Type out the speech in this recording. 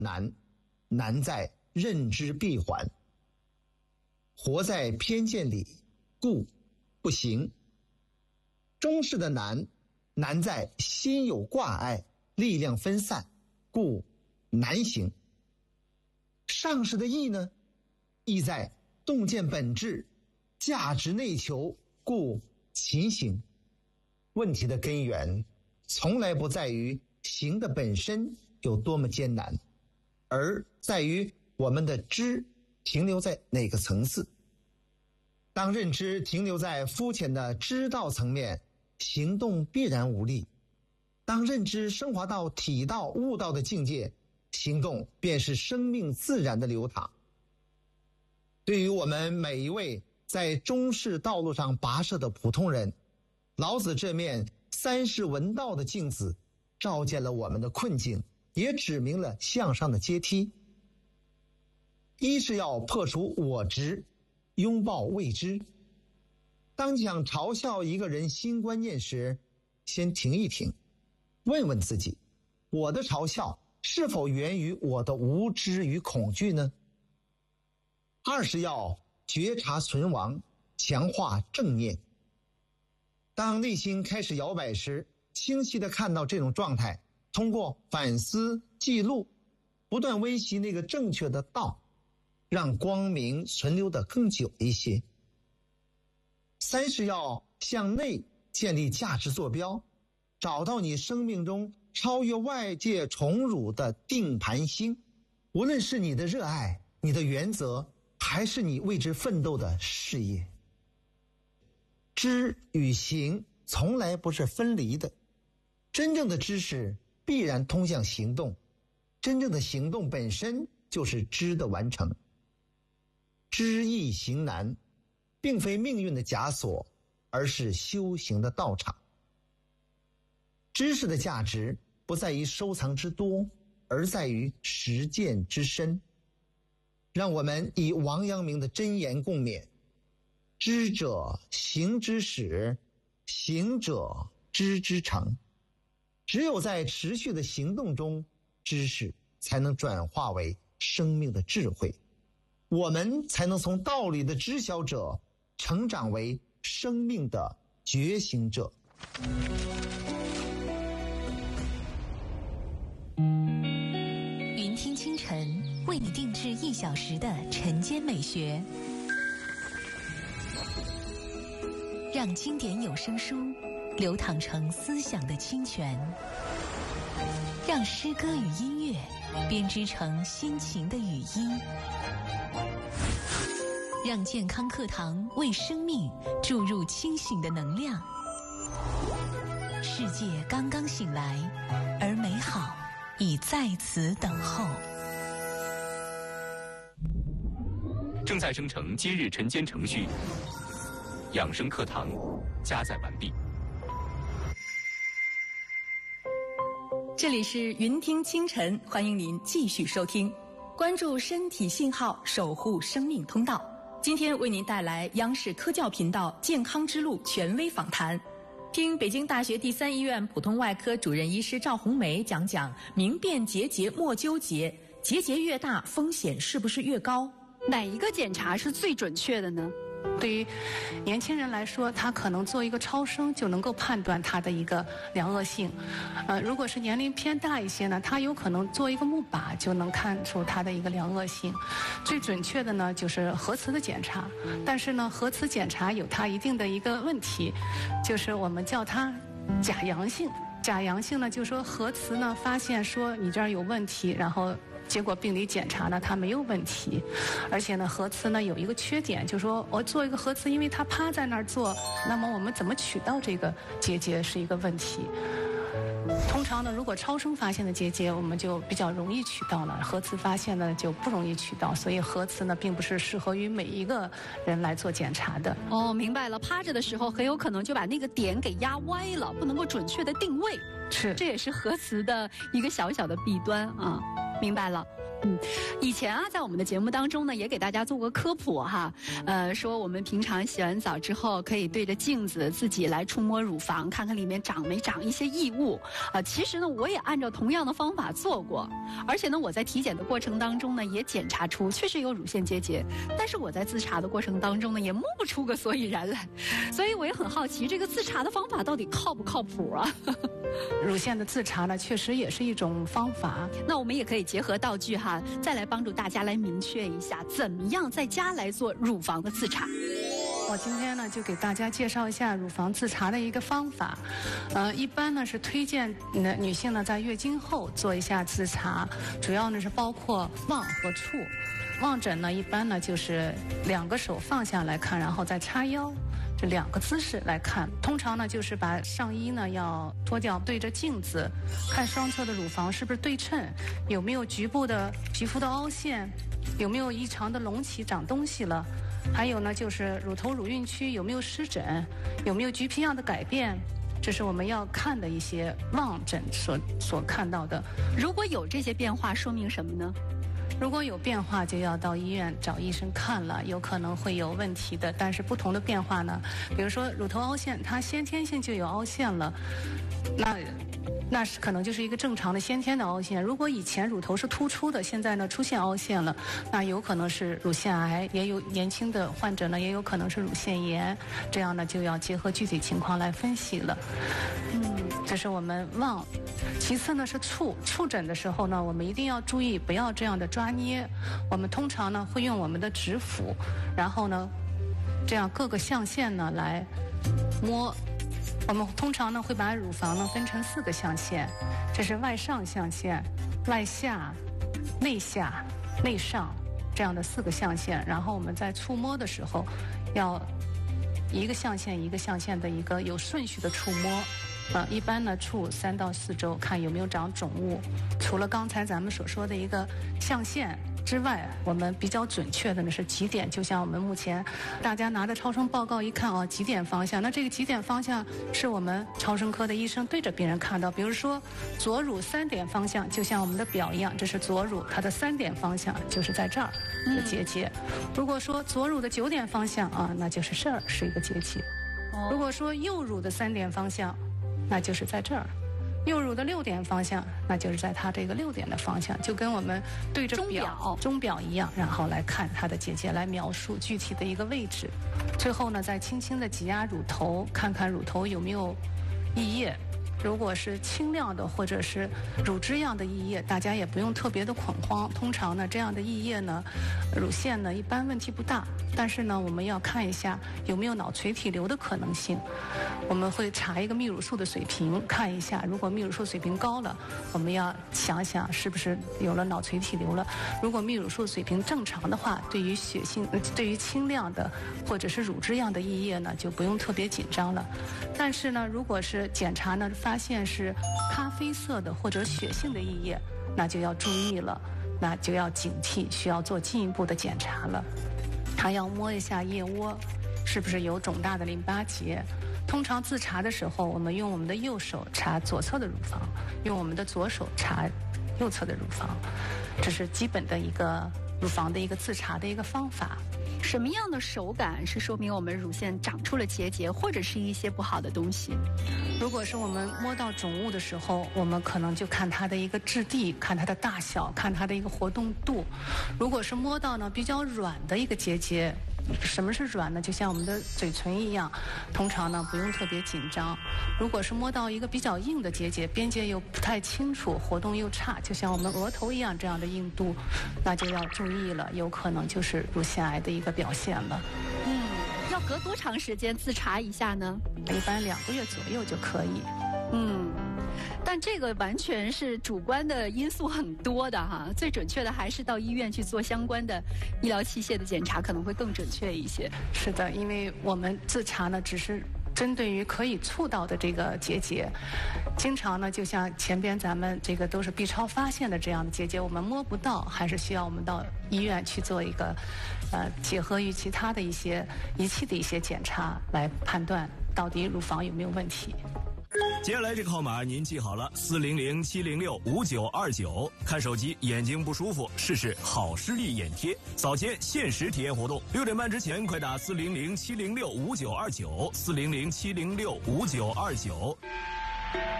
难，难在认知闭环。活在偏见里，故不行。中式的难，难在心有挂碍，力量分散，故难行。上式的易呢，易在洞见本质，价值内求，故勤行。问题的根源从来不在于行的本身有多么艰难，而在于我们的知停留在哪个层次。当认知停留在肤浅的知道层面，行动必然无力；当认知升华到体道悟道的境界，行动便是生命自然的流淌。对于我们每一位在中世道路上跋涉的普通人，老子这面三世闻道的镜子照见了我们的困境，也指明了向上的阶梯。一是要破除我执，拥抱未知。当想嘲笑一个人新观念时，先停一停，问问自己，我的嘲笑是否源于我的无知与恐惧呢？二是要觉察存亡，强化正念。当内心开始摇摆时，清晰地看到这种状态，通过反思记录，不断温习那个正确的道，让光明存留得更久一些。三是要向内建立价值坐标，找到你生命中超越外界宠辱的定盘星，无论是你的热爱、你的原则，还是你为之奋斗的事业。知与行从来不是分离的，真正的知识必然通向行动，真正的行动本身就是知的完成。知易行难，并非命运的枷锁，而是修行的道场。知识的价值不在于收藏之多，而在于实践之深。让我们以王阳明的箴言共勉：知者行之始，行者知之成。只有在持续的行动中，知识才能转化为生命的智慧，我们才能从道理的知晓者成长为生命的觉醒者。 云听清晨为你定制1小时的晨间美学，让经典有声书流淌成思想的清泉，让诗歌与音乐编织成心情的语音，让健康课堂为生命注入清醒的能量。世界刚刚醒来，而美好已在此等候。 正在生成今日晨间程序，养生课堂加载完毕。 这里是云听清晨，欢迎您继续收听，关注身体信号，守护生命通道。今天为您带来央视科教频道健康之路权威访谈，听北京大学第3医院普通外科主任医师赵红梅讲讲明辨结节莫纠结，结节越大风险是不是越高？ 哪一个检查是最准确的呢？ 对于年轻人来说，他可能做一个超声就能够判断他的一个良恶性。如果是年龄偏大一些呢，他有可能做一个钼靶就能看出他的一个良恶性。最准确的呢就是核磁的检查，但是呢核磁检查有它一定的一个问题，就是我们叫它假阳性。假阳性呢就是说核磁呢发现说你这儿有问题，然后结果病理检查呢它没有问题，而且呢核磁呢有一个缺点，就是说我做一个核磁，因为它趴在那儿做，那么我们怎么取到这个结节是一个问题。通常呢如果超声发现的结节我们就比较容易取到了，核磁发现呢就不容易取到，所以核磁呢并不是适合于每一个人来做检查的。 哦，明白了，趴着的时候很有可能就把那个点给压歪了，不能够准确的定位， 是， 这也是核磁的一个小小的弊端啊。明白了。 以前啊，在我们的节目当中呢，也给大家做过科普哈，说我们平常洗完澡之后，可以对着镜子自己来触摸乳房，看看里面长没长一些异物。其实呢，我也按照同样的方法做过，而且呢，我在体检的过程当中呢，也检查出确实有乳腺结节，但是我在自查的过程当中呢，也摸不出个所以然来，所以我也很好奇，这个自查的方法到底靠不靠谱啊？ 乳腺的自查呢，确实也是一种方法。 那我们也可以结合道具哈，再来帮助大家来明确一下，怎么样在家来做乳房的自查。 我今天呢，就给大家介绍一下乳房自查的一个方法。一般呢是推荐女性呢在月经后做一下自查，主要呢是包括望和触。望诊呢，一般呢就是2个手放下来看，然后再叉腰。这2个姿势来看，通常呢就是把上衣呢要脱掉，对着镜子看双侧的乳房是不是对称，有没有局部的皮肤的凹陷，有没有异常的隆起长东西了，还有呢就是乳头乳晕区有没有湿疹，有没有橘皮样的改变，这是我们要看的一些望诊所看到的。 如果有这些变化，说明什么呢？ 如果有变化，就要到医院找医生看了，有可能会有问题的。但是不同的变化呢，比如说乳头凹陷，它先天性就有凹陷了，那是可能就是一个正常的先天的凹陷。如果以前乳头是突出的，现在呢出现凹陷了，那有可能是乳腺癌，也有年轻的患者呢也有可能是乳腺炎，这样呢就要结合具体情况来分析了。这是我们望。其次呢是触诊的时候呢，我们一定要注意不要这样的抓捏。我们通常呢会用我们的指腹，然后呢这样各个象限呢来摸。我们通常呢会把乳房呢分成4个象限，这是外上象限、外下、内下、内上这样的4个象限。然后我们在触摸的时候，要一个象限一个象限的一个有顺序的触摸。一般呢触3到4周，看有没有长肿物。除了刚才咱们所说的一个象限之外，我们比较准确的呢是极点，就像我们目前大家拿着超声报告一看啊，极点方向，那这个极点方向是我们超声科的医生对着病人看到，比如说左乳3点方向，就像我们的表一样，这是左乳，它的3点方向就是在这儿的结节。如果说左乳的9点方向啊，那就是这儿是一个结节。如果说右乳的3点方向，那就是在这儿。右乳的6点方向，那就是在它这个6点的方向，就跟我们对着钟表一样，然后来看它的结节，来描述具体的一个位置。最后呢，再轻轻的挤压乳头，看看乳头有没有溢液。如果是清亮的或者是乳汁样的溢液，大家也不用特别的恐慌。通常呢，这样的溢液呢，乳腺呢一般问题不大，但是呢，我们要看一下有没有脑垂体瘤的可能性。我们会查一个泌乳素的水平，看一下，如果泌乳素水平高了，我们要想想是不是有了脑垂体瘤了。如果泌乳素水平正常的话，对于对于清亮的或者是乳汁样的溢液呢，就不用特别紧张了。但是呢，如果是检查呢发现是咖啡色的或者血性的溢液，那就要注意了，那就要警惕，需要做进一步的检查了。还要摸一下腋窝，是不是有肿大的淋巴结。通常自查的时候，我们用我们的右手查左侧的乳房，用我们的左手查右侧的乳房，这是基本的一个乳房的一个自查的一个方法。 什么样的手感是说明我们乳腺长出了结节，或者是一些不好的东西？ 如果是我们摸到肿物的时候，我们可能就看它的一个质地，看它的大小，看它的一个活动度。如果是摸到呢比较软的一个结节，什么是软呢？就像我们的嘴唇一样，通常呢不用特别紧张。如果是摸到一个比较硬的结节，边界又不太清楚，活动又差，就像我们额头一样这样的硬度，那就要注意了，有可能就是乳腺癌的一个表现了。 要隔多长时间自查一下呢？ 一般2个月左右就可以。 但这个完全是主观的因素很多的哈，最准确的还是到医院去做相关的医疗器械的检查，可能会更准确一些。 是的，因为我们自查呢只是针对于可以触到的这个结节，经常呢就像前边咱们这个都是 B 超发现的这样的结节，我们摸不到，还是需要我们到医院去做一个结合于其他的一些仪器的一些检查，来判断到底乳房有没有问题。 接下来这个号码您记好了，400-706-5929。看手机眼睛不舒服，试试好视力眼贴，早前限时体验活动，6点半之前快打400-706-5929，400-706-5929。